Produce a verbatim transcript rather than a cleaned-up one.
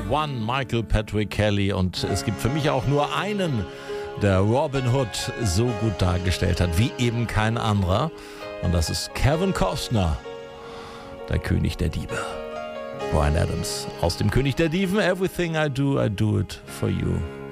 One, Michael Patrick Kelly. Und es gibt für mich auch nur einen, der Robin Hood so gut dargestellt hat, wie eben kein anderer. Und das ist Kevin Costner, der König der Diebe. Bryan Adams aus dem König der Dieben. Everything I do, I do it for you.